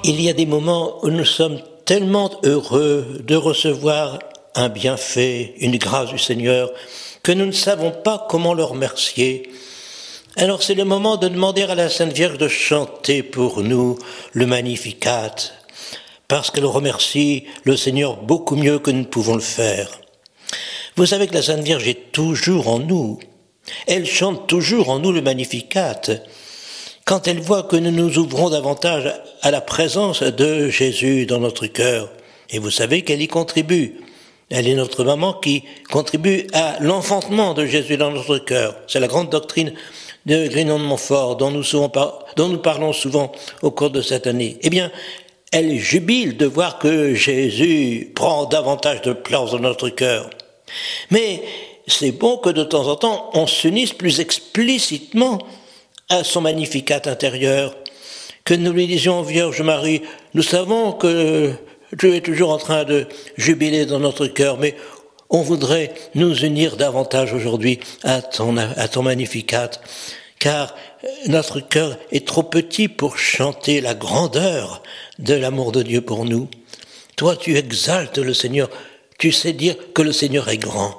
Il y a des moments où nous sommes tellement heureux de recevoir un bienfait, une grâce du Seigneur, que nous ne savons pas comment le remercier. Alors c'est le moment de demander à la Sainte Vierge de chanter pour nous le Magnificat, parce qu'elle remercie le Seigneur beaucoup mieux que nous ne pouvons le faire. Vous savez que la Sainte Vierge est toujours en nous. Elle chante toujours en nous le Magnificat. Quand elle voit que nous nous ouvrons davantage à la présence de Jésus dans notre cœur, et vous savez qu'elle y contribue. Elle est notre maman qui contribue à l'enfantement de Jésus dans notre cœur. C'est la grande doctrine de Grignon de Montfort dont nous parlons souvent au cours de cette année. Eh bien, elle jubile de voir que Jésus prend davantage de place dans notre cœur. Mais c'est bon que de temps en temps, on s'unisse plus explicitement à son Magnificat intérieur, que nous lui disions, Vierge Marie, nous savons que Dieu est toujours en train de jubiler dans notre cœur, mais on voudrait nous unir davantage aujourd'hui à ton Magnificat, car notre cœur est trop petit pour chanter la grandeur de l'amour de Dieu pour nous. Toi, tu exaltes le Seigneur, tu sais dire que le Seigneur est grand.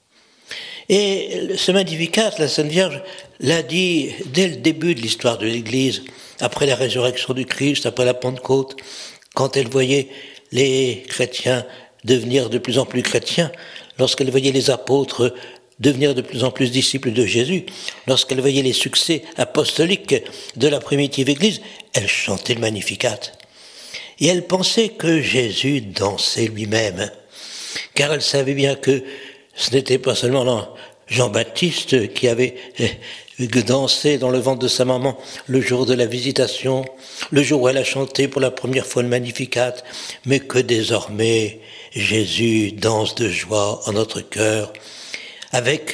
Et ce Magnificat, la Sainte Vierge l'a dit dès le début de l'histoire de l'Église, après la résurrection du Christ, après la Pentecôte, quand elle voyait les chrétiens devenir de plus en plus chrétiens, lorsqu'elle voyait les apôtres devenir de plus en plus disciples de Jésus, lorsqu'elle voyait les succès apostoliques de la primitive Église, elle chantait le Magnificat. Et elle pensait que Jésus dansait lui-même, car elle savait bien que ce n'était pas seulement Jean-Baptiste qui avait dansé dans le ventre de sa maman le jour de la visitation, le jour où elle a chanté pour la première fois le Magnificat, mais que désormais Jésus danse de joie en notre cœur. Avec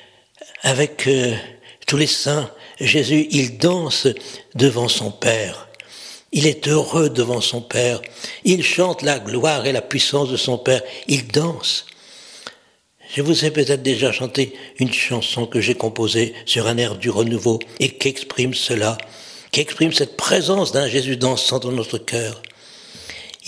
tous les saints, Jésus, il danse devant son Père. Il est heureux devant son Père. Il chante la gloire et la puissance de son Père. Il danse. Je vous ai peut-être déjà chanté une chanson que j'ai composée sur un air du renouveau et qui exprime cela, qui exprime cette présence d'un Jésus dansant dans notre cœur.